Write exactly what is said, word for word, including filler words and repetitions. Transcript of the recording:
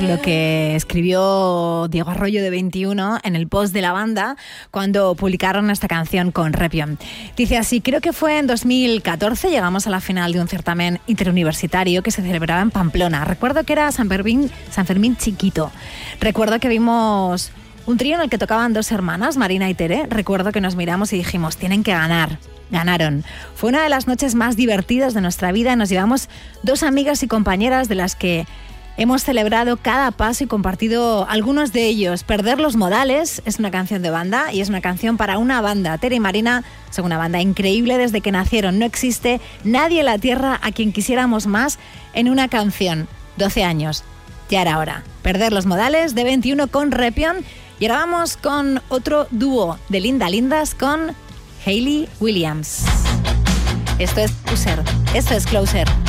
Lo que escribió Diego Arroyo de veintiuno en el post de la banda cuando publicaron esta canción con Repion. Dice así: creo que fue en dos mil catorce, llegamos a la final de un certamen interuniversitario que se celebraba en Pamplona. Recuerdo que era San Fermín, San Fermín chiquito. Recuerdo que vimos un trío en el que tocaban dos hermanas, Marina y Tere. Recuerdo que nos miramos y dijimos, tienen que ganar. Ganaron. Fue una de las noches más divertidas de nuestra vida. Nos llevamos dos amigas y compañeras de las que hemos celebrado cada paso y compartido algunos de ellos. Perder los modales es una canción de banda y es una canción para una banda. Tere y Marina son una banda increíble desde que nacieron. No existe nadie en la tierra a quien quisiéramos más en una canción. doce años. Ya era hora. Perder los modales de veintiuno con Repion. Y ahora vamos con otro dúo de Linda Lindas con Hayley Williams. Esto es Closer. Esto es Closer.